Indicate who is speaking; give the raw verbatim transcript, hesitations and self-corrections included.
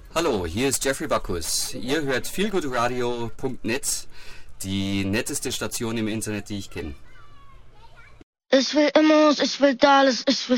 Speaker 1: Hallo, hier ist Jeffrey Backus. Ihr hört feelgoodradio punkt net, die netteste Station im Internet, die ich kenne.
Speaker 2: Ich will immer, ich will Dallas, ich will